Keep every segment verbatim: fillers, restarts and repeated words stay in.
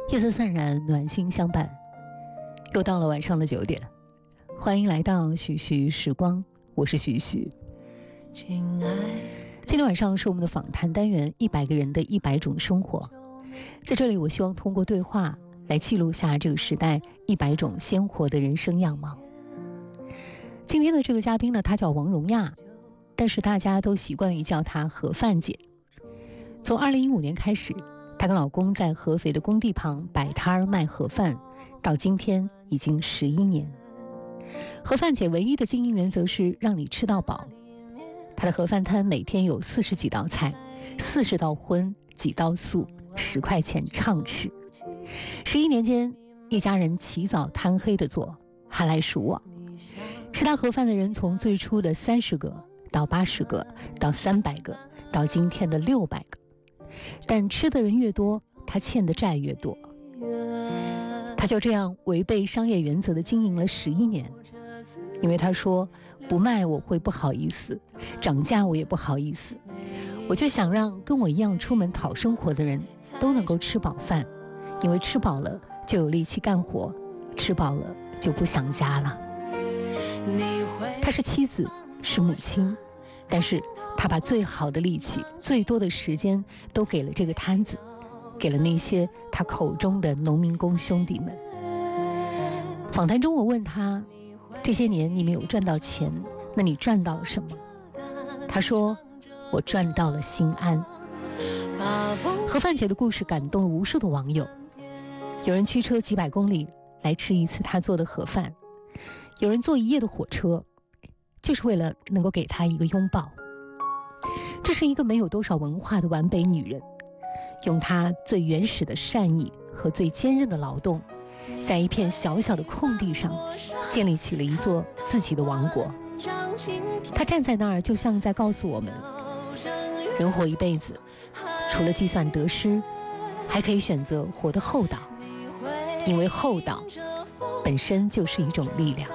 夜色散染，暖心相伴。又到了晚上的九点，欢迎来到徐徐时光，我是徐徐。今天晚上是我们的访谈单元，一百个人的一百种生活。在这里，我希望通过对话来记录下这个时代一百种鲜活的人生样貌。今天的这个嘉宾呢，她叫王荣亚，但是大家都习惯于叫她盒饭姐。从二零一五年开始，她跟老公在合肥的工地旁摆摊儿卖盒饭，到今天已经十一年。盒饭姐唯一的经营原则是让你吃到饱。她的盒饭摊每天有四十几道菜，四十道荤，几道素，十块钱畅吃。十一年间，一家人起早贪黑的做，还来数网。吃她盒饭的人从最初的三十个到八十个到三百个到今天的六百个，但吃的人越多，她欠的债越多。她就这样违背商业原则的经营了十一年，因为她说不卖我会不好意思，涨价我也不好意思，我就想让跟我一样出门讨生活的人都能够吃饱饭，因为吃饱了就有力气干活，吃饱了就不想家了。她是妻子，是母亲，但是她把最好的力气，最多的时间都给了这个摊子，给了那些她口中的农民工兄弟们。访谈中我问她，这些年你没有赚到钱，那你赚到了什么？她说，我赚到了心安。盒饭姐的故事感动了无数的网友，有人驱车几百公里来吃一次她做的盒饭，有人坐一夜的火车，就是为了能够给她一个拥抱。这是一个没有多少文化的皖北女人，用她最原始的善意和最坚韧的劳动，在一片小小的空地上建立起了一座自己的王国。她站在那儿，就像在告诉我们，人活一辈子，除了计算得失，还可以选择活得厚道，因为厚道本身就是一种力量。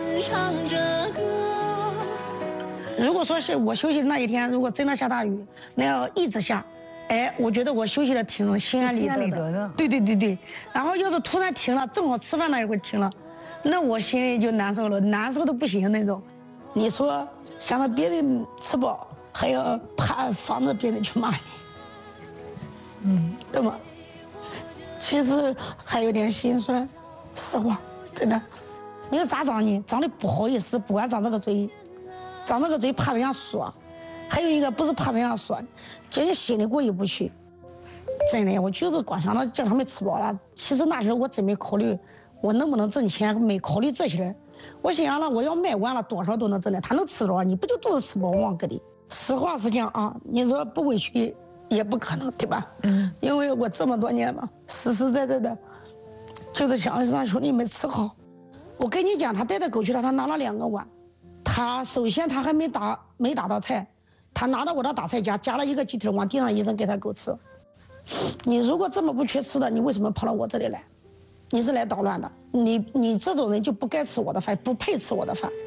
如果说是我休息的那一天，如果真的下大雨，那要一直下，哎，我觉得我休息的挺心安理得的。心安理得的。对对对对。然后要是突然停了，正好吃饭那一会儿停了，那我心里就难受了，难受的不行那种。你说想让别人吃饱，还要怕防着别人去骂你，嗯，对吗？其实还有点心酸，失望，真的。你说咋长呢？长得不好意思，不管长这个嘴。长那个嘴怕人家说，还有一个不是怕人家说，就是心里过意不去。真的，我就是光想着叫他们吃饱了。其实那时候我真没考虑我能不能挣钱，没考虑这些。我想了，我要卖完了多少都能挣的，他能吃多少，你不就肚子吃饱往给你？实话实讲啊，你说不委屈也不可能，对吧？嗯。因为我这么多年嘛，实实在在的，就是想让兄弟们吃好。我跟你讲，他带着狗去了，他拿了两个碗。他首先他还没打没打到菜，他拿到我的打菜夹夹了一个鸡腿往地上一扔给他狗吃。你如果这么不缺吃的，你为什么跑到我这里来？你是来捣乱的，你你这种人就不该吃我的饭，不配吃我的饭。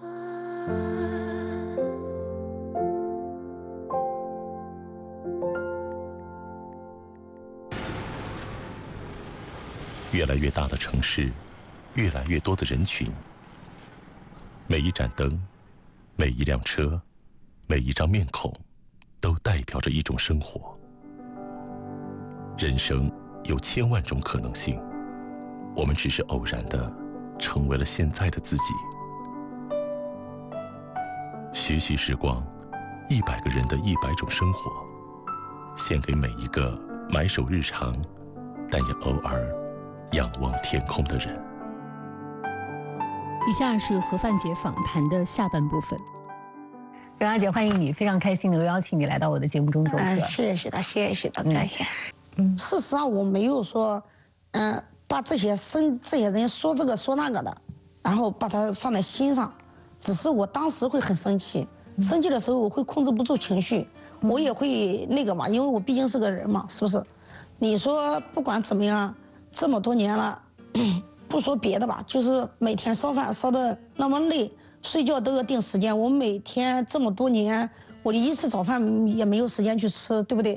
越来越大的城市，越来越多的人群。每一盏灯，每一辆车，每一张面孔，都代表着一种生活。人生有千万种可能性，我们只是偶然的成为了现在的自己。徐徐时光，一百个人的一百种生活，献给每一个埋首日常，但也偶尔仰望天空的人。 以下是盒饭姐访谈的下半部分。荣亚姐，欢迎你，非常开心能够邀请你来到我的节目中做客。 嗯，谢谢的，谢谢的，感谢。嗯，事实上我没有说，嗯，把这些生这些人说这个说那个的，然后把它放在心上，只是我当时会很生气，嗯、生气的时候我会控制不住情绪，嗯、我也会那个嘛，因为我毕竟是个人嘛，是不是？你说不管怎么样，这么多年了。不说别的吧，就是每天烧饭烧的那么累，睡觉都要定时间。我每天这么多年，我的一次早饭也没有时间去吃，对不对？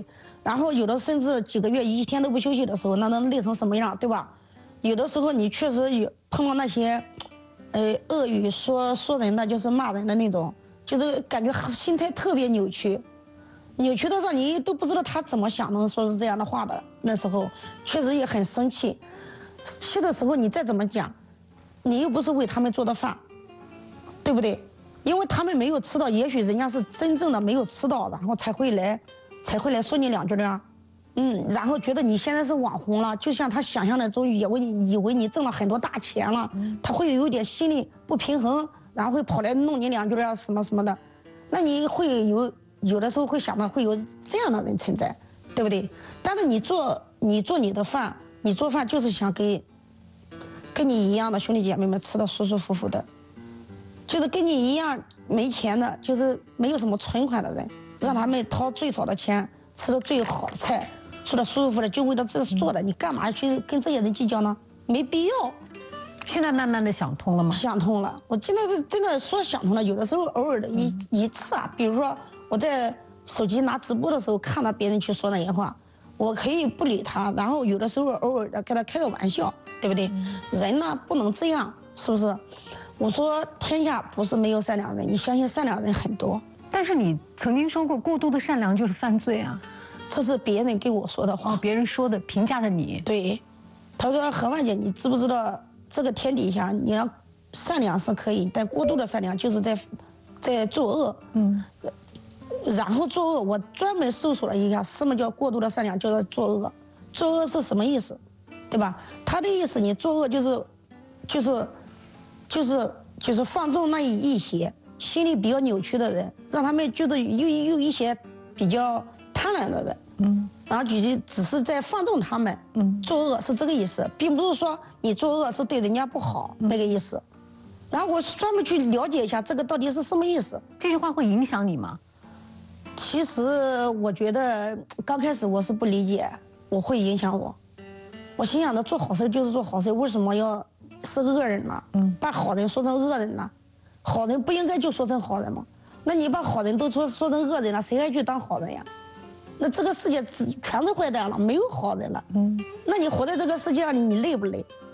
然后有的甚至几个月一天都不休息的时候，那能累成什么样，对吧？有的时候你确实有碰到那些，呃，恶语说说人的，就是骂人的那种，就是感觉心态特别扭曲，扭曲到让你都不知道他怎么想能说出这样的话的。那时候确实也很生气，气的时候你再怎么讲，你又不是为他们做的饭，对不对？因为他们没有吃到，也许人家是真正的没有吃到，然后才会来。才会来说你两句的，嗯，然后觉得你现在是网红了，就像他想象的中，以为你以为你挣了很多大钱了，他会有点心理不平衡，然后会跑来弄你两句的什么什么的，那你会有有的时候会想到会有这样的人存在，对不对？但是你做你做你的饭，你做饭就是想给跟你一样的兄弟姐妹们吃的舒舒服服的，就是跟你一样没钱的，就是没有什么存款的人。让他们掏最少的钱，吃的最好的菜，吃的舒服的，就为了这是做的，你干嘛去跟这些人计较呢？没必要。 现在慢慢的想通了吗？ 想通了，我真的是真的说想通了。有的时候偶尔的一、嗯、一次啊，比如说我在手机拿直播的时候，看到别人去说那些话，我可以不理他，然后有的时候偶尔的跟他开个玩笑，对不对？嗯、人呢不能这样，是不是？我说天下不是没有善良人，你相信善良人很多。 但是你曾经说过，过度的善良就是犯罪啊， 这是别人跟我说的话， 哦、别人说的评价的你。 对，他说何万姐，你知不知道这个天底下，你要善良是可以，但过度的善良就是在在作恶。嗯，然后作恶，我专门搜索了一下，什么叫过度的善良，就是作恶。作恶是什么意思，对吧？他的意思，你作恶就是就是就是就是放纵那一一些。心里比较扭曲的人，让他们觉得有有一些比较贪婪的人，嗯，然后只只是在放纵他们，嗯，作恶是这个意思，并不是说你作恶是对人家不好、嗯、那个意思。然后我专门去了解一下这个到底是什么意思。 这句话会影响你吗？ 其实我觉得刚开始我是不理解，我会影响我。我心想的做好事就是做好事，为什么要是恶人呢？嗯，把好人说成恶人呢？好人不应该就说成好人吗？那你把好人都说说成恶人了，谁还去当好人呀？那这个世界全是坏蛋了，没有好人了。嗯，那你活在这个世界上，你累不累？